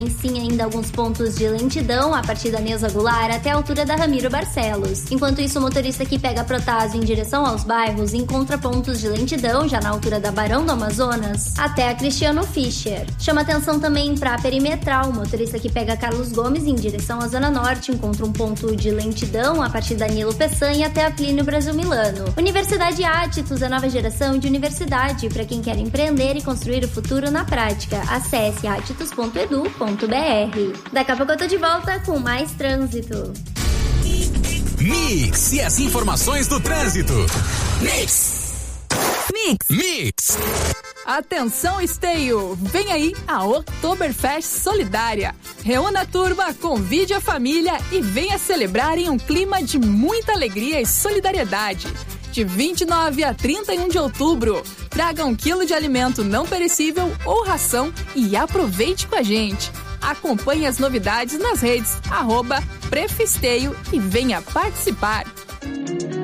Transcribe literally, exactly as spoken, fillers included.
Sim, ainda alguns pontos de lentidão a partir da Neuza Goulart até a altura da Ramiro Barcelos. Enquanto isso, o motorista que pega Protásio em direção aos bairros encontra pontos de lentidão já na altura da Barão do Amazonas até a Cristiano Fischer. Chama atenção também para a Perimetral. O motorista que pega Carlos Gomes em direção à Zona Norte encontra um ponto de lentidão a partir da Nilo Peçanha até a Plínio Brasil Milano. Universidade Atitus, a nova geração de universidade para quem quer empreender e construir o futuro na prática. Acesse atitus ponto edu ponto br. Daqui a pouco eu tô de volta com mais trânsito. Mix e as informações do trânsito. Mix. Mix. Mix. Atenção, Esteio! Vem aí a Oktoberfest Solidária. Reúna a turma, convide a família e venha celebrar em um clima de muita alegria e solidariedade. De vinte e nove a trinta e um de outubro. Traga um quilo de alimento não perecível ou ração e aproveite com a gente. Acompanhe as novidades nas redes arroba Prefisteio e venha participar.